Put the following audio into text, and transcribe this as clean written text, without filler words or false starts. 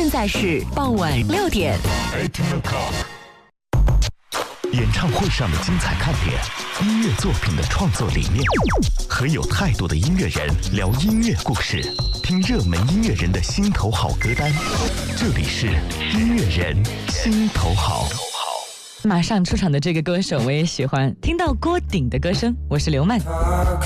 现在是傍晚6点。 演唱会上的精彩看点，音乐作品的创作理念，和有态度的音乐人聊音乐故事，听热门音乐人的心头好歌单。这里是音乐人心头好。 马上出场的这个歌手我也喜欢，听到郭顶的歌声，我是刘曼。